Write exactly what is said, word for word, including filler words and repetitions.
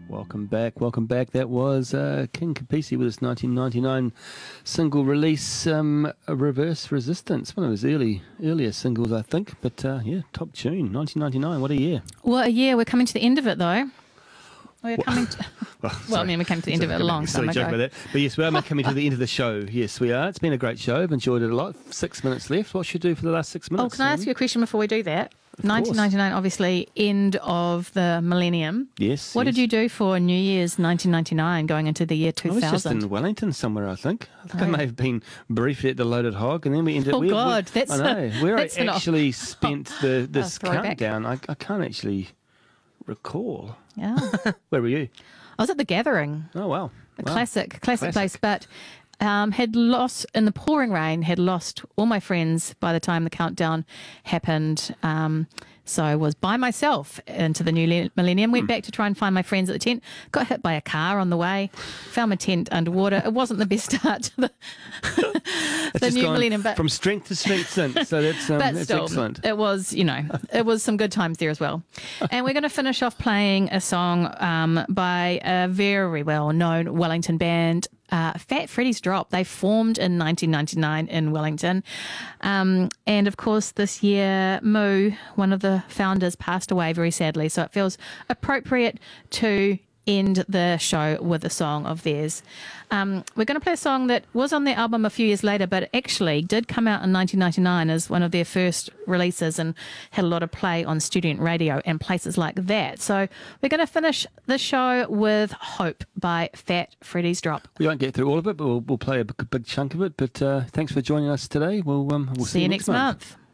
Welcome back, welcome back. That was uh, King Kapisi with his nineteen ninety-nine single release, um, Reverse Resistance, one of his early, earlier singles, I think. But uh, yeah, top tune, nineteen ninety-nine, what a year. Well, a year, we're coming to the end of it though. We're Well- coming to, Well, well I mean, we came to the end of it a long Silly time joke ago. about that. But yes, we are coming to the end of the show. Yes, we are. It's been a great show. I've enjoyed it a lot. Six minutes left. What should we do for the last six Oh, minutes? can I ask you a question before we do that? Of nineteen ninety-nine, obviously, end of the millennium. Yes. What yes. did you do for New Year's nineteen ninety-nine going into the year I was just in two thousand? Wellington somewhere, I think. I think I Oh. may have been briefly at the Loaded Hog, and then we ended. Oh, we, God, we, that's I know a- where that's I an- actually spent the this throwback. countdown. I, I can't actually recall. Yeah. Where were you? I was at the Gathering, Oh wow, a wow. classic, classic, Classic. place, but um, had lost, in the pouring rain, had lost all my friends by the time the countdown happened. Um, so I was by myself into the new le- millennium, Hmm. went back to try and find my friends at the tent, got hit by a car on the way, found my tent underwater. It wasn't the best start to the, It's the just new gone millennium, but from strength to strength since. So that's um, but that's still, excellent. it was, you know, it was some good times there as well. And we're going to finish off playing a song um, by a very well-known Wellington band, uh, Fat Freddy's Drop. They formed in nineteen ninety-nine in Wellington. Um, and, of course, this year, Moo, one of the founders, passed away very sadly. So it feels appropriate to end the show with a song of theirs. Um, we're going to play a song that was on their album a few years later, but actually did come out in nineteen ninety-nine as one of their first releases and had a lot of play on student radio and places like that. So we're going to finish the show with Hope by Fat Freddy's Drop. We won't get through all of it, but we'll, we'll play a big, big chunk of it. But uh, thanks for joining us today. We'll um, we'll See you next month.